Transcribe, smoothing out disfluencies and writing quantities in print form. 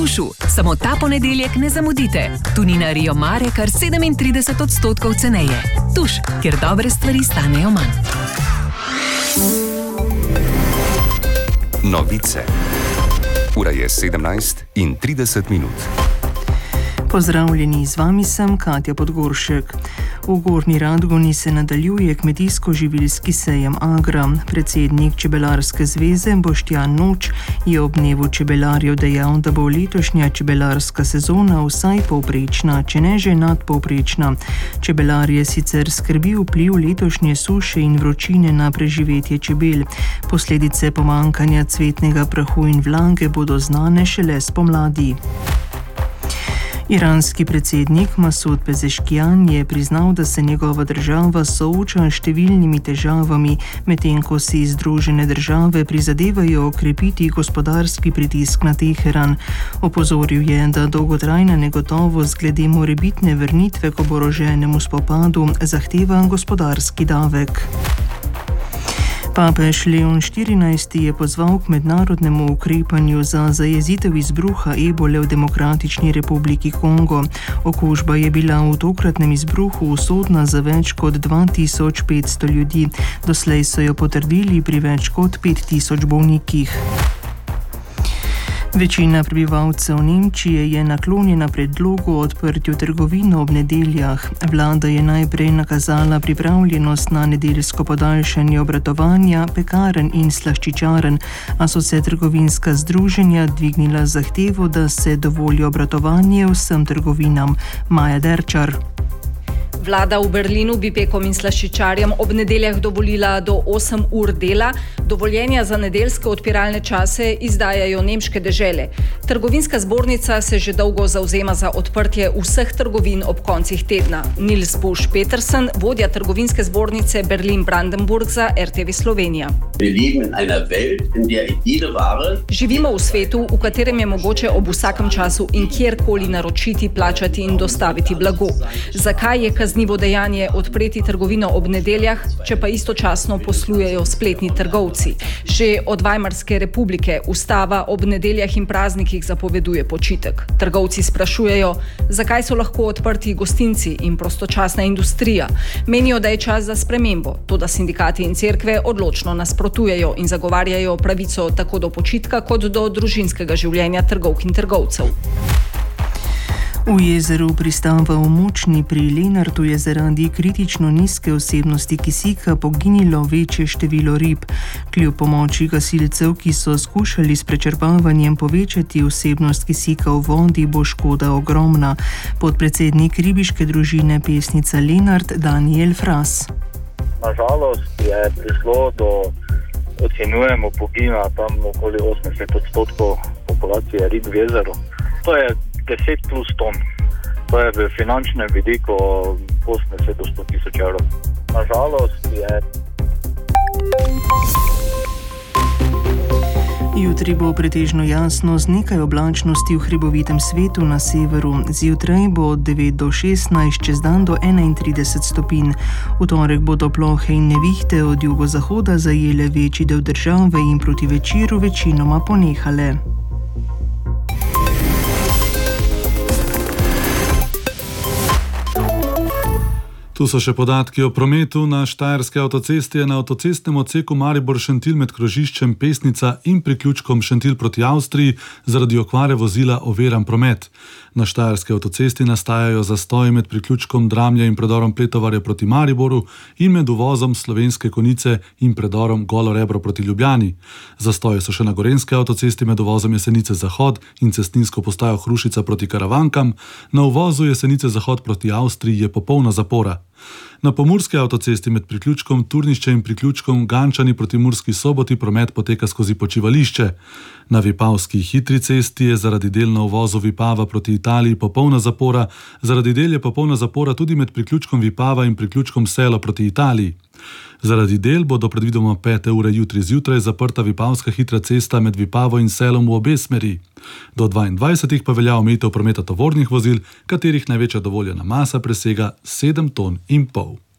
Samo ta ponedeljek ne zamudite. Tunina Rio Mare kar 37% ceneje. Tuš, kjer dobre stvari stanejo manj. Novice. Ura je 17:30. Pozdravljeni, z vami sem Katja Podgoršek. V Gornji Radgoni se nadaljuje kmetijsko-živilski sejem Agra. Predsednik Čebelarske zveze Boštjan Noč je ob dnevu čebelarjev dejal, da bo letošnja čebelarska sezona vsaj povprečna, če ne že nadpovprečna. Čebelarje sicer skrbi vpliv letošnje suše in vročine na preživetje čebel. Posledice pomanjkanja cvetnega prahu in vlage bodo znane šele spomladi. Iranski predsednik Masud Pezeškijan je priznal, da se njegova država sooča s številnimi težavami, medtem ko si Združene države prizadevajo okrepiti gospodarski pritisk na Teheran. Opozoril je, da dolgotrajna negotovost glede morebitne vrnitve k oboroženemu spopadu zahteva gospodarski davek. Papež Leon XIV je pozval k mednarodnemu ukrepanju za zajezitev izbruha ebole v Demokratični republiki Kongo. Okužba je bila v tokratnem izbruhu usodna za več kot 2500 ljudi. Doslej so jo potrdili pri več kot 5000 bolnikih. Večina prebivalcev Nemčije je naklonjena predlogu o odprtju trgovin ob nedeljah. Vlada je najprej nakazala pripravljenost na nedeljsko podaljšanje obratovanja pekarn in slaščičarn, a so se trgovinska združenja dvignila zahtevo, da se dovoli obratovanje vsem trgovinam. Maja Derčar. Vlada v Berlinu bi pekom in slaščičarjem ob nedeljah dovolila do 8 ur dela. Dovoljenja za nedeljske odpiralne čase izdajajo nemške dežele. Trgovinska zbornica se že dolgo zavzema za odprtje vseh trgovin ob koncih tedna. Nils Busch Petersen, vodja trgovinske zbornice Berlin-Brandenburg za RTV Slovenija. Živimo v svetu, v katerem je mogoče ob vsakem času in kjerkoli naročiti, plačati in dostaviti blago. Zakaj je kaznivo dejanje odpreti trgovino ob nedeljah, če pa istočasno poslujejo spletni trgovci? Že od Weimarske republike ustava ob nedeljah in praznikih zapoveduje počitek. Trgovci sprašujejo, zakaj so lahko odprti gostinci in prostočasna industrija. Menijo, da je čas za spremembo, toda sindikati in cerkve odločno nasprotujejo in zagovarjajo pravico tako do počitka kot do družinskega življenja trgovk in trgovcev. V jezeru pristava v Močni pri Lenartu je zaradi kritično nizke vsebnosti kisika poginilo večje število rib. Kljub pomoči gasilcev, ki so skušali s prečrpavanjem povečati vsebnost kisika v vodi, bo škoda ogromna. Podpredsednik ribiške družine Pesnica Lenart Daniel Fras. Nažalost je prišlo do, ocenjujemo, pogina tam okoli 80% populacije rib v jezeru. To je 10 plus ton. To je v finančnem vidiku 80 do 100 tisoč evrov. Nažalost je. Jutri bo pretežno jasno z nekaj oblačnosti v hribovitem svetu na severu. Zjutraj bo od 9 do 16, čez dan do 31 stopinj. V torek bodo plohe in nevihte od jugozahoda zajele večji del države in proti večeru večinoma ponehale. Tu so še podatki o prometu. Na Štajerski avtocesti je na avtocestnem odseku Maribor-Šentilj med krožiščem Pesnica in priključkom Šentilj proti Avstriji zaradi okvare vozila oviran promet. Na Štajerski avtocesti nastajajo zastoji med priključkom Dramlja in predorom Pletovarja proti Mariboru in med uvozom Slovenske Konjice in predorom Golo Rebro proti Ljubljani. Zastoji so še na Gorenjski avtocesti med uvozom Jesenice Zahod in cestninsko postajo Hrušica proti Karavankam. Na uvozu Jesenice Zahod proti Avstriji je popolna zapora. Na Pomurski avtocesti med priključkom Turnišče in priključkom Gančani proti Murski Soboti promet poteka skozi počivališče. Na Vipavski hitri cesti je zaradi del na uvozu Vipava proti Italiji popolna zapora, zaradi del je popolna zapora tudi med priključkom Vipava in priključkom Selo proti Italiji. Zaradi del bo do predvidoma 5. ure jutri zjutraj zaprta Vipavska hitra cesta med Vipavo in Selom v obe smeri. Do 22. pa velja omejitev prometa tovornih vozil, katerih največja dovoljena masa presega 7,5 ton.